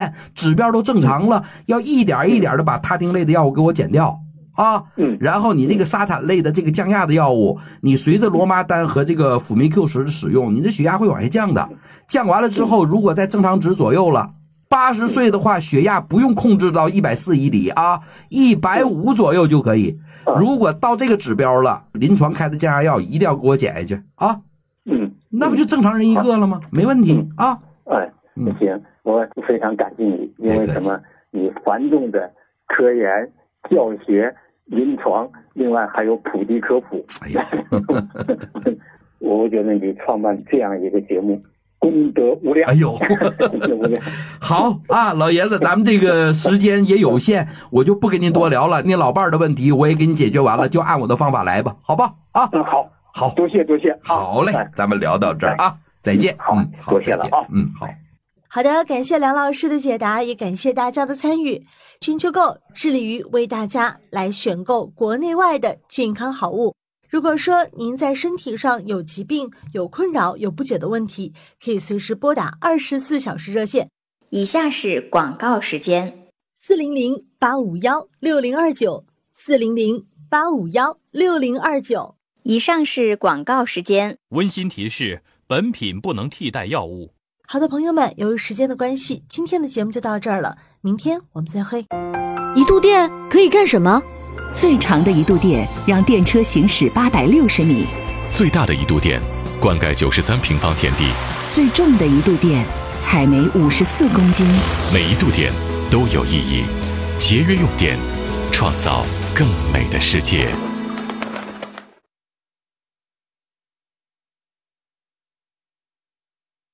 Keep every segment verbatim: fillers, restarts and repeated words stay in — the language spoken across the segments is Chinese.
验，指标都正常了，要一点一点的把他汀类的药物给我减掉啊。 嗯， 然后你这个沙坦类的这个降压的药物，你随着罗妈丹和这个辅酶 Q 十的使用，你的血压会往下降的。降完了之后，如果在正常值左右了，八十岁的话，血压不用控制到一百四以里啊，一百五左右就可以。如果到这个指标了，临床开的降压药一定要给我减下去啊。 嗯， 那不就正常人一个了吗？没问题啊。 哎，行，我非常感谢你，因为什么？你繁重的科研、教学、临床，另外还有普及科普。 哎呀， 我觉得你创办这样一个节目，功德无量。 哎呦，好啊，老爷子，咱们这个时间也有限，我就不跟您多聊了。您老伴儿的问题我也给你解决完了，就按我的方法来吧，好吧？啊， 嗯，好， 好， 多谢多谢， 好嘞，咱们聊到这儿啊，再见。 好， 嗯，好， 多谢了啊， 嗯，好。 好的，感谢梁老师的解答，也感谢大家的参与。全球购致力于为大家来选购国内外的健康好物。如果说您在身体上有疾病、有困扰、有不解的问题，可以随时拨打二十四小时热线。 以下是广告时间： 四零零八五幺六零二九，四零零八五幺六零二九。 以上是广告时间。 温馨提示：本品不能替代药物。 好的，朋友们，由于时间的关系，今天的节目就到这儿了。明天我们再会。 一度电可以干什么？ 最长的一度电让电车行驶八百六十米， 最大的一度电灌溉九十三平方田地， 最重的一度电采煤五十四公斤。 每一度电都有意义，节约用电，创造更美的世界。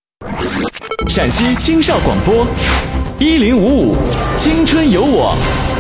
陕西青少广播一零五五青春有我。